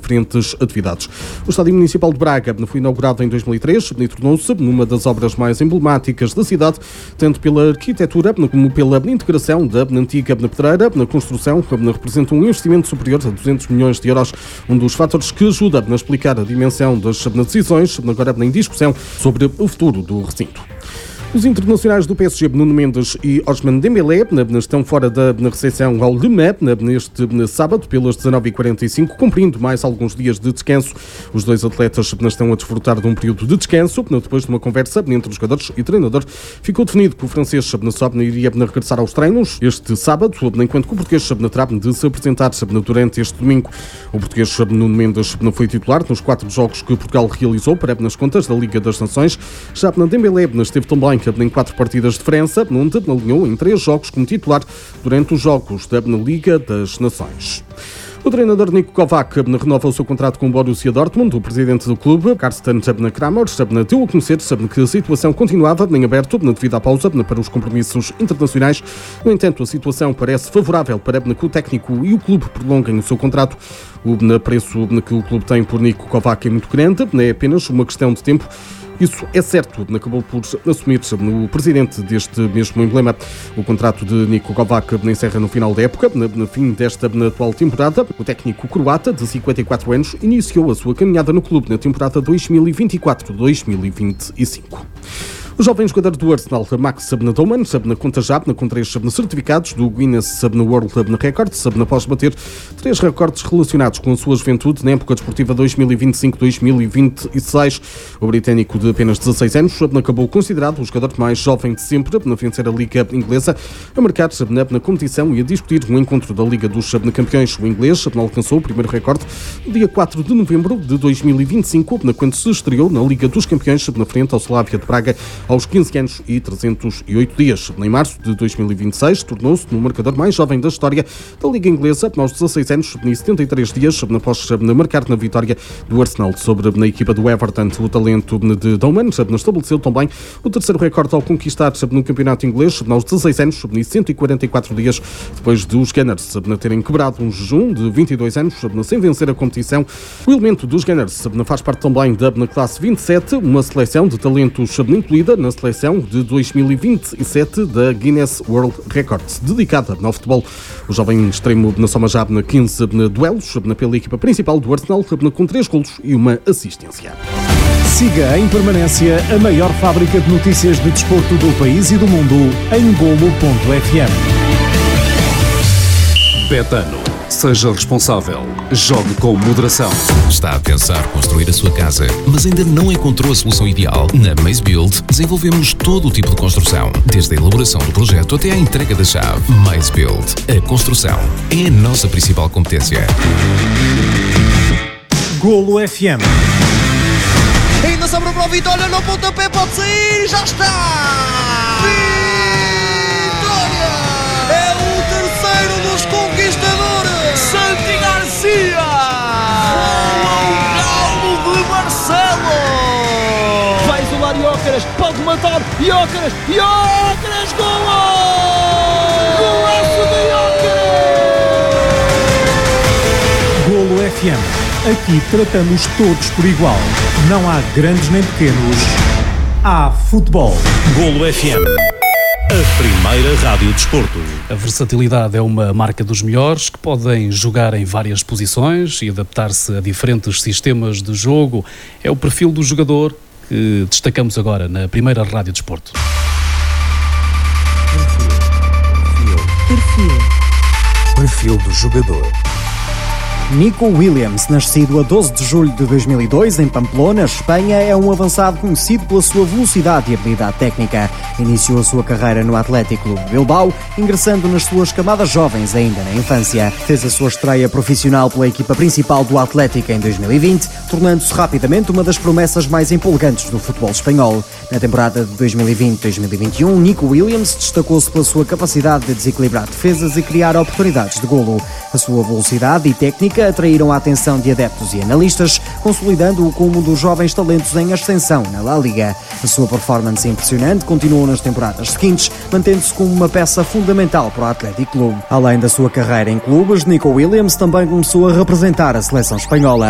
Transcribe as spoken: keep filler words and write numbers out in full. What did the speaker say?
diferentes atividades. O Estádio Municipal de Braga foi inaugurado em dois mil e três e tornou-se numa das obras mais emblemáticas da cidade, tanto pela arquitetura como pela integração da antiga pedreira. Na construção representa um investimento superior a duzentos milhões de euros, um dos fatores que ajuda a explicar a dimensão das decisões agora em discussão sobre o futuro do recinto. Os internacionais do P S G, Nuno Mendes e Ousmane Dembélé, estão fora da recepção ao Le Mans neste sábado, pelas dezanove e quarenta e cinco, cumprindo mais alguns dias de descanso. Os dois atletas estão a desfrutar de um período de descanso. Depois de uma conversa entre os jogadores e treinador, ficou definido que o francês só iria regressar aos treinos este sábado, enquanto que o português terá de se apresentar durante este domingo. O português Nuno Mendes foi titular nos quatro jogos que Portugal realizou para nas contas da Liga das Nações. Já Dembélé esteve também em quatro partidas de França, onde alinhou em três jogos como titular durante os jogos da Liga das Nações. O treinador Niko Kovac renova o seu contrato com o Borussia Dortmund. O presidente do clube, Carsten Kramer, deu a conhecer que a situação continuava em aberto devido à pausa para os compromissos internacionais. No entanto, a situação parece favorável para que o técnico e o clube prolonguem o seu contrato. O preço que o clube tem por Niko Kovac é muito grande, é apenas uma questão de tempo. Isso é certo, acabou por assumir no presidente deste mesmo emblema. O contrato de Niko Kovac encerra no final da época. No fim desta atual temporada, o técnico croata, de cinquenta e quatro anos, iniciou a sua caminhada no clube na temporada dois mil e vinte e quatro dois mil e vinte e cinco. O jovem jogador do Arsenal, Max Doman, conta já com três certificados do Guinness World Records, após bater três recordes relacionados com a sua juventude na época desportiva dois mil e vinte e cinco dois mil e vinte e seis. O britânico de apenas dezasseis anos acabou considerado o jogador mais jovem de sempre a vencer a Liga Inglesa, a marcar na competição e a discutir um encontro da Liga dos Campeões. O inglês alcançou o primeiro recorde no dia quatro de novembro de dois mil e vinte e cinco, quando se estreou na Liga dos Campeões na frente ao Slavia de Praga, aos quinze anos e trezentos e oito dias. Em março de dois mil e vinte e seis, tornou-se no marcador mais jovem da história da Liga Inglesa, aos dezasseis anos e setenta e três dias, após marcar na vitória do Arsenal sobre a equipa do Everton. O talento de Doman estabeleceu também o terceiro recorde ao conquistar no campeonato inglês, aos dezasseis anos e cento e quarenta e quatro dias, depois de os Gunners terem quebrado um jejum de vinte e dois anos sem vencer a competição. O elemento dos Gunners faz parte também da classe vinte e sete, uma seleção de talentos incluída na seleção de dois mil e vinte e sete da Guinness World Records, dedicada ao futebol. O jovem extremo soma já quinze duelos pela equipa principal do Arsenal, com três golos e uma assistência. Siga em permanência a maior fábrica de notícias de desporto do país e do mundo em golo ponto f m. Betano. Seja responsável. Jogue com moderação. Está a pensar construir a sua casa, mas ainda não encontrou a solução ideal? Na Maze Build desenvolvemos todo o tipo de construção, desde a elaboração do projeto até à entrega da chave. Maze Build. A construção é a nossa principal competência. Golo F M. Ainda sobra para o Vitória, no pontapé pode sair, já está! Vitória! É o terceiro dos conquistadores! Santi Garcia! O galo de Marcelo! Vai isolar Jóqueres, pode matar Jóqueres! Jóqueres, golo! Golaço de Jóqueres! Golo F M. Aqui tratamos todos por igual. Não há grandes nem pequenos. Há futebol. Golo F M. A primeira rádio desporto. A versatilidade é uma marca dos melhores, que podem jogar em várias posições e adaptar-se a diferentes sistemas de jogo. É o perfil do jogador que destacamos agora na primeira rádio desporto. Perfil. Perfil. Perfil do jogador. Nico Williams, nascido a doze de julho de dois mil e dois em Pamplona, Espanha, é um avançado conhecido pela sua velocidade e habilidade técnica. Iniciou a sua carreira no Athletic Clube de Bilbao, ingressando nas suas camadas jovens ainda na infância. Fez a sua estreia profissional pela equipa principal do Atlético em dois mil e vinte, tornando-se rapidamente uma das promessas mais empolgantes do futebol espanhol. Na temporada de dois mil e vinte dois mil e vinte e um, Nico Williams destacou-se pela sua capacidade de desequilibrar defesas e criar oportunidades de golo. A sua velocidade e técnica atraíram a atenção de adeptos e analistas, consolidando-o como um dos jovens talentos em ascensão na La Liga. A sua performance impressionante continuou nas temporadas seguintes, mantendo-se como uma peça fundamental para o Athletic Clube. Além da sua carreira em clubes, Nico Williams também começou a representar a seleção espanhola.